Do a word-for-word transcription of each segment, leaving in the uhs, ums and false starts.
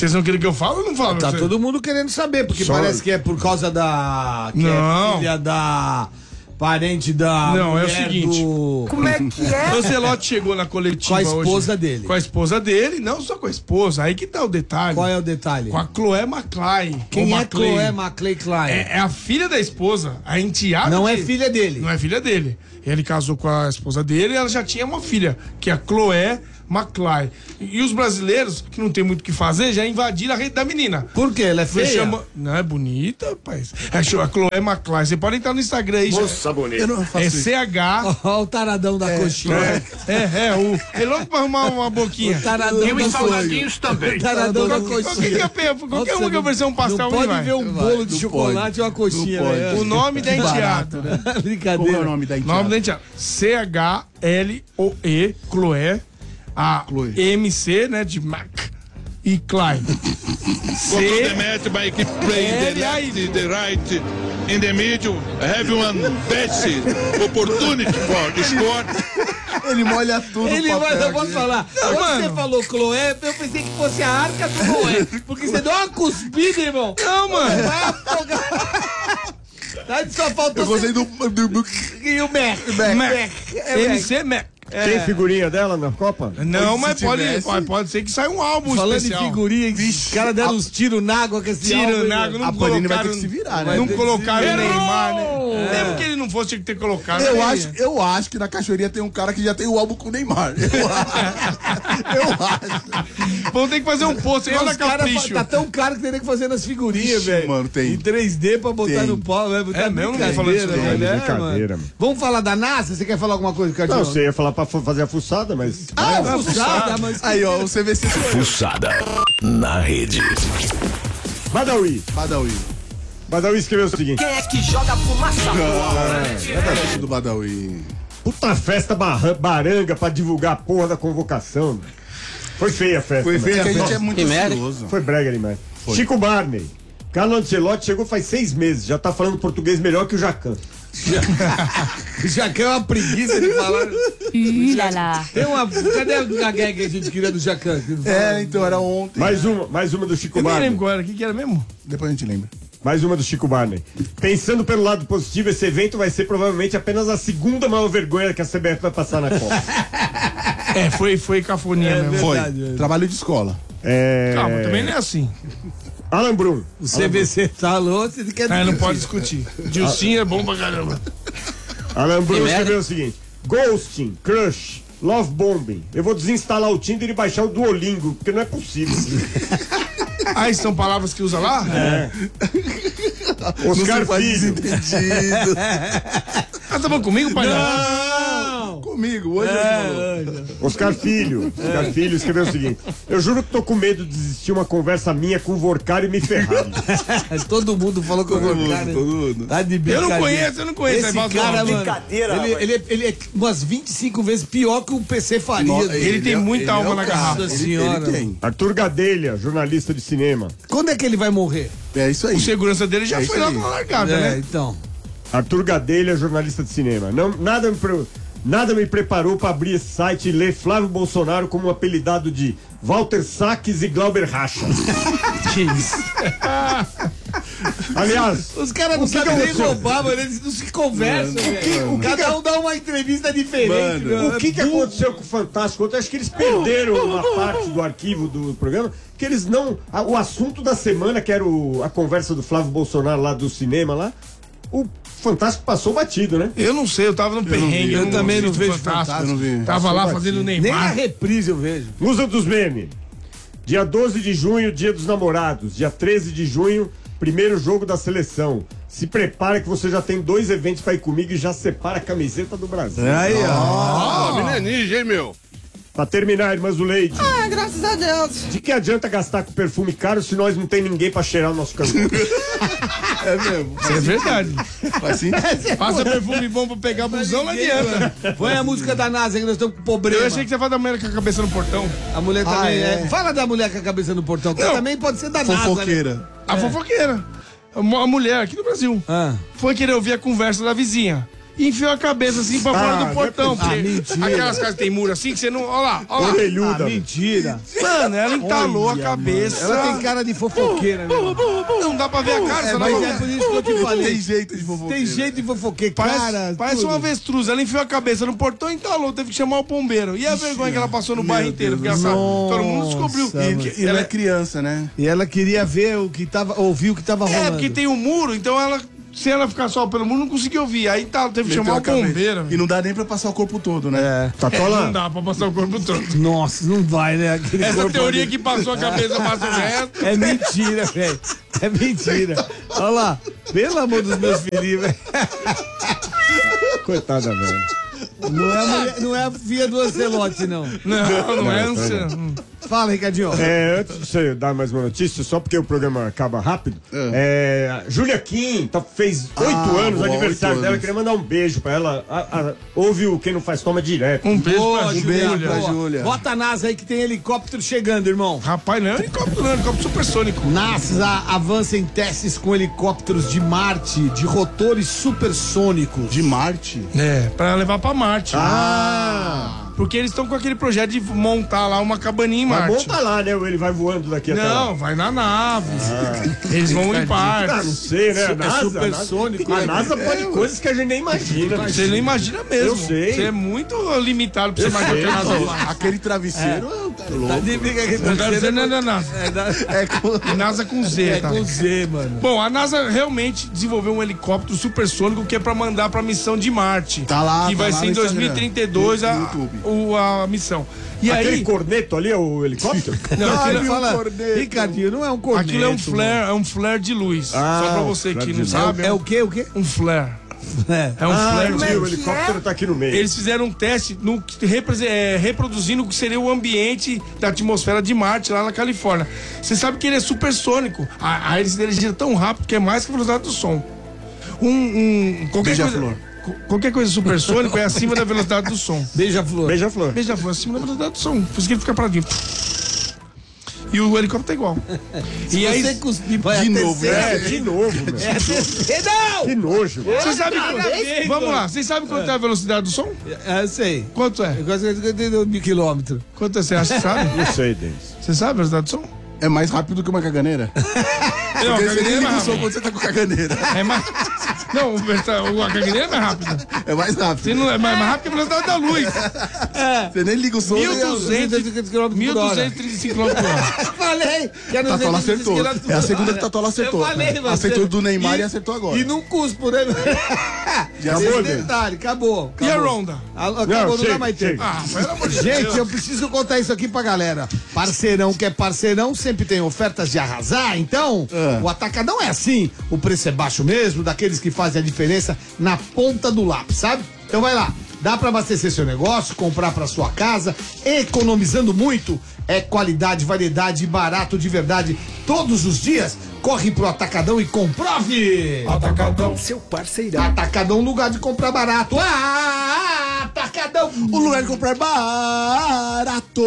Vocês não querem que eu fale ou não falo? Tá Você... todo mundo querendo saber, porque Só... parece que é por causa da... Que não. É filha da... Parente da... Não, é o seguinte. Do... Como é que é? O Zelote chegou na coletiva Com a esposa hoje, dele. Com a esposa dele, não só com a esposa. Aí que tá o detalhe. Qual é o detalhe? Com a Chloé McClay. Quem é Maclay. Chloé McClay Klein? É, é a filha da esposa, a enteada. Não é dele. filha dele. Não é filha dele. Ele casou com a esposa dele e ela já tinha uma filha, que é a Chloé McClay. E os brasileiros, que não tem muito o que fazer, já invadiram a rede da menina. Por quê? Ela é feia? Chama... Não, é bonita, rapaz. É a Chloé McClay. Você pode entrar no Instagram aí. Moça bonita. Eu não faço é C H. Olha o taradão da é, coxinha. É, é, é, o... ele louco pra arrumar uma boquinha. O taradão E os da salgadinhos também. O taradão da Qualquer coxinha. que é, qualquer um que oferecer um pastel, não pode vai. ver um bolo de não chocolate ou uma coxinha. Não pode. Né? O nome da enteada. Brincadeira. Qual é o nome da enteada? Nome da enteada. C H L O E, Chloé. A Chloe. M C, né, de Mac. E Klein. Control the match by keep playing the left, the right, in the middle. Have one best opportunity for score. Ele molha tudo. Ele no vai, papel eu posso aqui. falar. Não, Quando mano. você falou Chloé, eu pensei que fosse a arca do Noé. Porque você deu uma cuspida, irmão. Não, mano. Vai afogar. Tá, só faltou Eu gostei do... do, do... E o Mac. Mac. Mac. É M Mac. C Mac. Tem figurinha dela na Copa? Não, Se mas pode, tivesse- pode, pode ser que saia um álbum Falando especial. em figurinha, os caras deram uns tiros na água com esse Tiro álbum, na hein, água, não A Panini vai colocaram... ter que se virar, né? Não Vai ter que colocaram se o virar. Neymar, né? É. Mesmo que ele não fosse, tinha que ter colocado. Eu né? acho, eu acho que na cachoeirinha tem um cara que já tem o álbum com o Neymar. Eu acho. Eu acho. Vamos ter que fazer um post, igual na Os caras Capricho. tá tão caro que teria que fazer nas figurinhas, Ixi, velho. mano, tem. Em três D pra botar Tem. no pau, velho. Tá É mesmo? Não vou falar disso não. velho, é, Brincadeira, mano. mano. Vamos falar da NASA? Você quer falar alguma coisa, Cardinho? Não, você ia falar pra fu- fazer a fuçada, mas... Ah, vai, fuçada, mas... Aí, ó, o C V C sou eu. Fuçada na rede. Badawi. Badawi. Badawi escreveu o seguinte. Quem é que joga fumaça? É isso do Badawi. Puta festa barra- baranga pra divulgar a porra da convocação. Mano. Foi feia a festa. Foi mano. feio, a gente é muito ansioso. Foi brega demais. Chico Barney. Carlo Ancelotti chegou faz seis meses, já tá falando português melhor que o Jacan. Já que é uma preguiça de falar. Ih, lá lá. Tem uma. Cadê a gag que a gente queria do Jacan? É, então era ontem. Mais uma, mais uma do Chico Eu nem Barney. lembro qual era. O que que era mesmo? Depois a gente lembra. Mais uma do Chico Barney. Pensando pelo lado positivo, esse evento vai ser provavelmente apenas a segunda maior vergonha que a C B F vai passar na Copa. É, foi, foi cafonia É mesmo. Foi. Verdade, velho. Trabalho de escola. É... Calma, também não é assim. Alan Brum. O C V C tá louco, você quer É, não pode discutir. Dilcinho é bom pra caramba. Alan Brum escreveu o seguinte: Ghosting, Crush, Love Bombing. Eu vou desinstalar o Tinder e baixar o Duolingo, porque não é possível. Ah, isso são palavras que usa lá? É. Oscar Não se faz Filho. desentendido. Ah, tá bom comigo, pai? Não! Comigo, hoje é, é. Oscar Filho. Oscar Filho escreveu o seguinte: eu juro que tô com medo de desistir uma conversa minha com o Vorcar e me ferrar. Todo mundo falou que eu vou cara. Todo mundo. Tá de Eu brincadeira. não conheço, eu não conheço. Esse Aí fala, cara, não, mano, brincadeira, ele, rapaz. ele, é- ele é umas vinte e cinco vezes pior que o P C Faria. Nossa, ele tem muita alma é o na cara. garrafa. Nossa Ele- senhora. Ele tem. Arthur Gadelha, jornalista de cinema. Quando é que ele vai morrer? É isso aí. O segurança dele já É foi isso lá aí. na largada, É, né? então. Arthur Gadelha, jornalista de cinema. Não, nada, me pre- nada me preparou para abrir esse site e ler Flávio Bolsonaro como um apelidado de Walter Saques e Glauber Racha. Que isso? Aliás, Os caras não O que sabem que nem aconteceu? roubar, mano. Eles não se conversam, velho. o que Cada que- um dá uma entrevista diferente. Mano, meu. o que, que aconteceu com o Fantástico? Eu acho que eles perderam uma parte do arquivo do programa, que eles não... a- o assunto da semana, que era o- a conversa do Flávio Bolsonaro lá do cinema lá, o Fantástico passou batido, né? Eu não sei, eu tava no perrengue. vi. Eu também não assisto vejo Fantástico. Eu não vi. Tava lá Passou fazendo batido. Nem a Neymar. reprise eu vejo. Musa dos memes. Dia doze de junho, dia dos namorados. Dia treze de junho, primeiro jogo da seleção. Se prepara que você já tem dois eventos pra ir comigo e já separa a camiseta do Brasil. Aí, ó. Ah, menina ninja, hein, meu? Pra terminar, irmãs do Leite. Ah, graças a Deus. De que adianta gastar com perfume caro se nós não tem ninguém pra cheirar o nosso cangote? É mesmo. Isso é verdade. Faz sentido. Passa perfume bom pra pegar busão, não adianta. Põe a música da NASA que nós estamos com problema. Eu achei que você ia falar da mulher com a cabeça no portão. A mulher Ah, também é. é. Fala da mulher com a cabeça no portão, que Não. também pode ser da NASA. Né? Fofoqueira. A fofoqueira. A mu- a mulher aqui no Brasil. Ah. Foi querer ouvir a conversa da vizinha. e enfiou a cabeça assim pra fora Ah, do portão. não é porque mentira. aquelas casas que tem muro assim que você não. Olha lá, olha lá. Orelhuda. Ah, mentira. Mano, ela entalou a cabeça. Ela tem cara de fofoqueira, né? Não dá pra ver a cara, É, só dá mas pra é ver. por isso que eu te falei. Tem jeito de fofoqueira. Tem jeito de fofoqueira. Parece, Cara, parece tudo. uma avestruz. Ela enfiou a cabeça no portão e entalou. Teve que chamar o bombeiro. E a vergonha que ela passou no bairro inteiro. Porque ela sabe, todo mundo descobriu. E, e ela é criança, né? E ela queria ver o que tava, ouvir o que tava rolando. É, porque tem um muro, então ela. Se ela ficar só pelo muro, não conseguia ouvir. Aí tá, teve que Meteu chamar a o cabeça. bombeiro. E não dá nem pra passar o corpo todo, né? É. Tatola, Não dá pra passar o corpo todo. Nossa, não vai, né? Aquele Essa corpo teoria ali. que passou a cabeça, passa o resto. É mentira, velho. É mentira. Olha lá. Pelo amor dos meus filhos, velho. coitada, velho. Não é, a mulher- não é a filha do Ancelotti, não. Não, não é. Não. Fala, Ricardinho. É, antes de você dar mais uma notícia, só porque o programa acaba rápido, é. a Júlia Kim tá- fez oito Ah, anos, boa, aniversário oito dela, anos. queria mandar um beijo pra ela. A- a- ouve o Quem Não Faz Toma direto. Um beijo Boa, pra Juliana, Júlia. pra boa. Júlia. Bota a NASA aí que tem helicóptero chegando, irmão. Rapaz, não é helicóptero, não, é helicóptero supersônico. NASA avança em testes com helicópteros de Marte, de rotores supersônicos. De Marte. É, pra levar pra Marte. Ah! Porque eles estão com aquele projeto de montar lá uma cabaninha em Mas Marte. bom tá lá, né? Ele vai voando daqui até lá. Não, vai na nave. Eles vão em Ah, não partes. sei, né? A NASA, supersônico, A né? NASA pode coisas que a gente nem imagina. Você não imagina mesmo. Eu sei. Você é muito limitado pra você Eu imaginar o que a sei. NASA faz. Aquele travesseiro é, Tá louco. de briga aqui, Não quero dizer nada da NASA. É, da- É com... É NASA com Z, é tá? com Z, mano. Bom, a NASA realmente desenvolveu um helicóptero supersônico que é pra mandar pra missão de Marte. Tá lá, Que tá vai lá ser no em dois mil e trinta e dois Instagram, a, no YouTube. o- a missão. E Aquele aí. corneto ali é o helicóptero? Não, Ai, aquilo, fala, corneto. Ricardinho, não é um corneto. aquilo é um flare, é um flare de luz. Ah, Só pra você flare que de não luz. sabe. É o quê, o quê? Um flare. É. É um Ah, flare eu de vi, o luz. helicóptero tá aqui no meio. Eles fizeram um teste no, que represe- é, reproduzindo o que seria o ambiente da atmosfera de Marte, lá na Califórnia. Você sabe que ele é supersônico. A, a hélice dele gira tão rápido que é mais que a velocidade do som. Um, um, qualquer, coisa, Beija-flor. co- qualquer coisa supersônico é acima da velocidade do som. Beija-flor. Beija-flor. Beija-flor, acima da velocidade do som. Por isso que ele fica paradinho. E o helicóptero é igual. Se E aí, você cuspir, vai De a novo, terceira É, vez. de novo, meu. É a terceira. Não! Que nojo. velho. você sabe Cada quanto, vez, vamos mano. lá, vocês sabem quanto é a velocidade do som? É, eu sei. Quanto é? Eu gosto de cinquenta mil quilômetros. Quanto é, você acha que sabe? Não sei, Denis. Você sabe a velocidade do som? É mais rápido que uma caganeira? Não, a Porque você caganeira nem é liga o mais som rápida. quando você tá com caganeira. É mais... Não, o versa- o- a caganeira é mais rápida. É mais rápido. Você não é mais, mais rápido que a velocidade da luz. Você nem liga o som. mil nem a- duzentos mil duzentos e trinta e cinco quilômetros por hora. Falei! Que era Tatola duzentos e acertou. quilômetros por É a hora. segunda que Tatola acertou. Eu falei, mas Acertou do Neymar e, e- acertou agora. E não cuspo, né? Já Esse acabou, detalhe, acabou. E a acabou. Ronda? A- Acabou, Não, não, chega, dá mais tempo. chega. Ah, pelo amor de Gente, Deus. eu preciso contar isso aqui pra galera. Parceirão que é parceirão, sempre tem ofertas de arrasar. Então, Ah. o Atacadão é assim. O preço é baixo mesmo, daqueles que fazem a diferença na ponta do lápis, sabe? Então vai lá. Dá pra abastecer seu negócio, comprar pra sua casa, economizando muito. É qualidade, variedade e barato de verdade todos os dias. Corre pro Atacadão e comprove! Atacadão, seu parceirão. Atacadão, lugar de comprar barato. Ah, Atacadão! O lugar de comprar barato.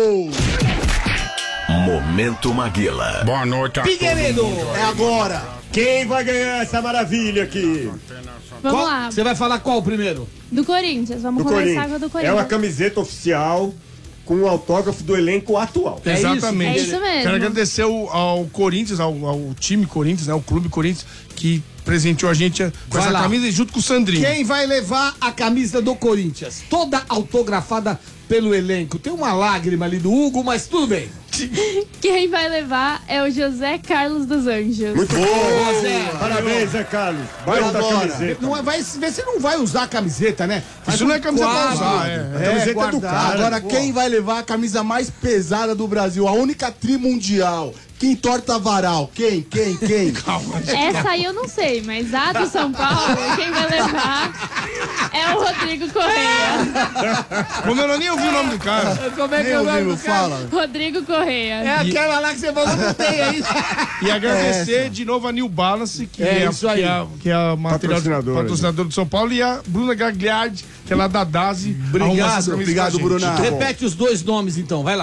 Momento Maguila. Boa noite a Figueiredo! É agora. Quem vai ganhar essa maravilha aqui? Vamos Qual- lá. Você vai falar qual primeiro? Do Corinthians. Vamos Do começar Corinthians. com a do É Corinthians. uma camiseta oficial com o autógrafo do elenco atual. É isso, Exatamente. é isso mesmo. Quero agradecer ao, ao Corinthians, ao, ao time Corinthians, né, ao clube Corinthians, que presenteou a gente com Vai essa lá. camisa junto com o Sandrinho. Quem vai levar a camisa do Corinthians? Toda autografada pelo elenco. Tem uma lágrima ali do Hugo, mas tudo bem. Quem vai levar é o José Carlos dos Anjos. Muito bom. Ô, Zé. Parabéns, Zé Carlos. Baita Agora. camiseta. Não é, vai, vê se não vai usar a camiseta, né? Faz Isso não é um camisa pra quadro. usar, é. É, Camiseta do guardado. cara. Agora, Pô. quem vai levar a camisa mais pesada do Brasil? A única tri mundial. Quem torta varal? Quem? Quem? Quem? Essa aí eu não sei, mas a do São Paulo, quem vai levar é o Rodrigo Correia. Como eu nem ouvi o nome do cara. Como é que Nem eu ouvimos, fala. Rodrigo Correia. É aquela lá que você falou que não tem aí. E agradecer de novo a New Balance, que É é, isso aí. que é, a- que é a material Patrocinadora, patrocinador do São Paulo, e a Bruna Gagliardi, que é lá da D A S E. arruma essas camisas obrigado, pra gente. Bruna. Repete os dois nomes então, vai lá.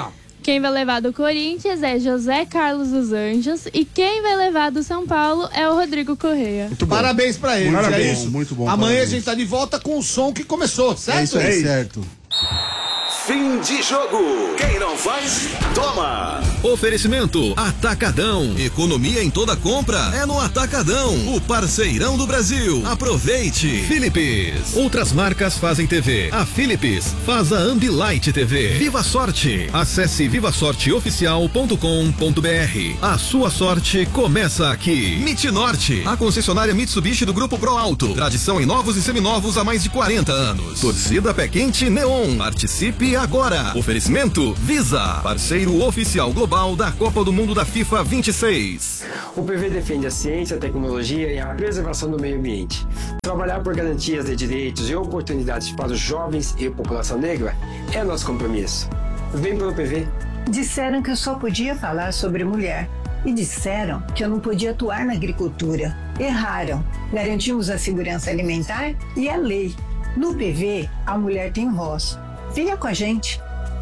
Quem vai levar do Corinthians é José Carlos dos Anjos e quem vai levar do São Paulo é o Rodrigo Correia. Muito parabéns pra eles, Muito é bom, isso. muito bom, Amanhã parabéns. a gente tá de volta com o som que começou, certo? É isso aí, certo. Fim de jogo. Quem não faz, toma. Oferecimento Atacadão. Economia em toda compra é no Atacadão. O parceirão do Brasil. Aproveite. Philips. Outras marcas fazem T V. A Philips faz a Ambilight T V. Viva Sorte. Acesse viva sorte oficial ponto com ponto b r. A sua sorte começa aqui. Mit Norte. A concessionária Mitsubishi do Grupo Pro Alto. Tradição em novos e seminovos há mais de quarenta anos. Torcida Pé Quente Neon. Participe agora. Oferecimento Visa, parceiro oficial global da Copa do Mundo da FIFA vinte e seis. O P V defende a ciência, a tecnologia e a preservação do meio ambiente. Trabalhar por garantias de direitos e oportunidades para os jovens e a população negra é nosso compromisso. Vem pelo P V. Disseram que eu só podia falar sobre mulher. E disseram que eu não podia atuar na agricultura. Erraram. Garantimos a segurança alimentar e a lei. No P V, a mulher tem voz. Venha com a gente.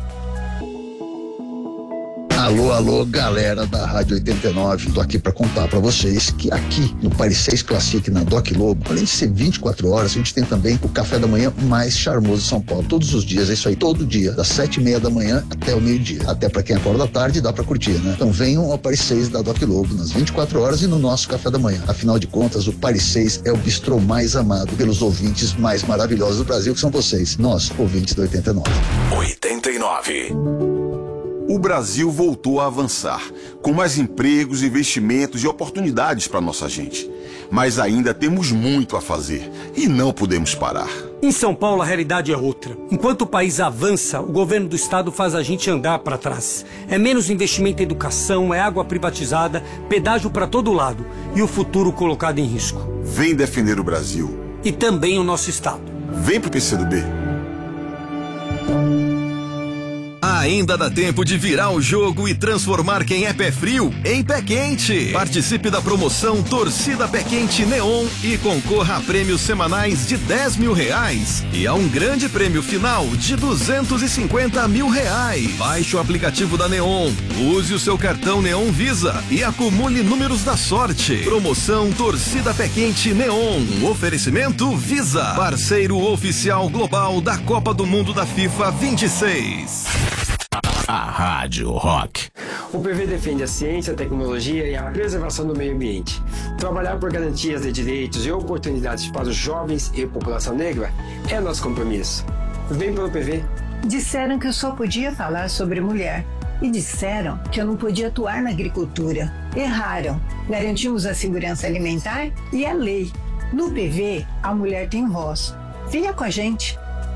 Alô, alô, galera da Rádio oitenta e nove. Tô aqui para contar para vocês que aqui no Paris seis Classic, na Doc Lobo, além de ser vinte e quatro horas, a gente tem também o café da manhã mais charmoso de São Paulo. Todos os dias, é isso aí, todo dia, das sete e meia da manhã até o meio-dia. Até para quem acorda à tarde, dá para curtir, né? Então venham ao Paris seis da Doc Lobo, nas vinte e quatro horas e no nosso café da manhã. Afinal de contas, o Paris seis é o bistrô mais amado pelos ouvintes mais maravilhosos do Brasil, que são vocês, nós, ouvintes do oitenta e nove. oitenta e nove. O Brasil voltou a avançar, com mais empregos, investimentos e oportunidades para nossa gente. Mas ainda temos muito a fazer e não podemos parar. Em São Paulo a realidade é outra. Enquanto o país avança, o governo do estado faz a gente andar para trás. É menos investimento em educação, é água privatizada, pedágio para todo lado e o futuro colocado em risco. Vem defender o Brasil. E também o nosso estado. Vem pro P C do B. Ainda dá tempo de virar o jogo e transformar quem é pé frio em pé quente. Participe da promoção Torcida Pé Quente Neon e concorra a prêmios semanais de dez mil reais e a um grande prêmio final de duzentos e cinquenta mil reais. Baixe o aplicativo da Neon, use o seu cartão Neon Visa e acumule números da sorte. Promoção Torcida Pé Quente Neon. Um oferecimento Visa, parceiro oficial global da Copa do Mundo da FIFA vinte e seis. A Rádio Rock. O P V defende a ciência, a tecnologia e a preservação do meio ambiente. Trabalhar por garantias de direitos e oportunidades para os jovens e a população negra é nosso compromisso. Vem pelo P V. Disseram que eu só podia falar sobre mulher. E disseram que eu não podia atuar na agricultura. Erraram. Garantimos a segurança alimentar e a lei. No P V, a mulher tem voz. Venha com a gente.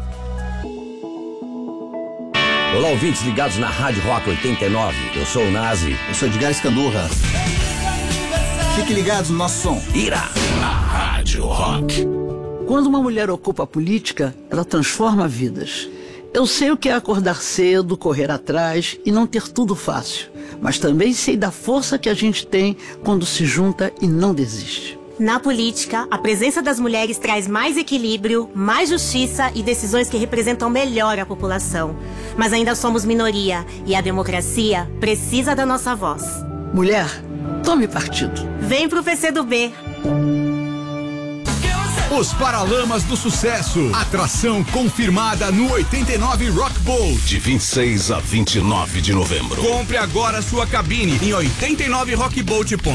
Olá, ouvintes ligados na Rádio Rock oitenta e nove. Eu sou o Nazi. Eu sou Edgar Escandurra. Fiquem ligados no nosso som. Ira. Na Rádio Rock. Quando uma mulher ocupa a política, ela transforma vidas. Eu sei o que é acordar cedo, correr atrás e não ter tudo fácil. Mas também sei da força que a gente tem quando se junta e não desiste. Na política, a presença das mulheres traz mais equilíbrio, mais justiça e decisões que representam melhor a população. Mas ainda somos minoria e a democracia precisa da nossa voz. Mulher, tome partido. Vem pro P C do B. Os Paralamas do Sucesso. Atração confirmada no oitenta e nove Rock Bowl. De vinte e seis a vinte e nove de novembro. Compre agora sua cabine em oitenta e nove rock bolt ponto com.